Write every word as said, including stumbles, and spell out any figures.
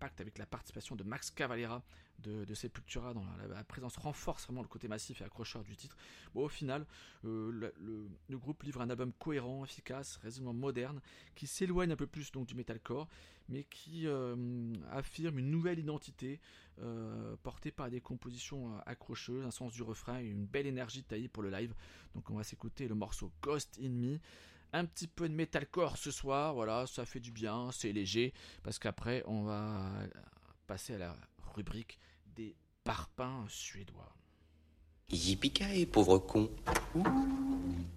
Impact avec la participation de Max Cavalera de, de Sepultura dans la, la présence renforce vraiment le côté massif et accrocheur du titre. Bon, au final, euh, le, le, le groupe livre un album cohérent, efficace, résolument moderne, qui s'éloigne un peu plus donc du metalcore, mais qui euh, affirme une nouvelle identité euh, portée par des compositions accrocheuses, un sens du refrain et une belle énergie taillée pour le live. Donc on va s'écouter le morceau Ghost in Me. Un petit peu de metalcore ce soir, voilà, ça fait du bien, c'est léger, parce qu'après on va passer à la rubrique des parpaings suédois. Yippee pauvre con. Ouh.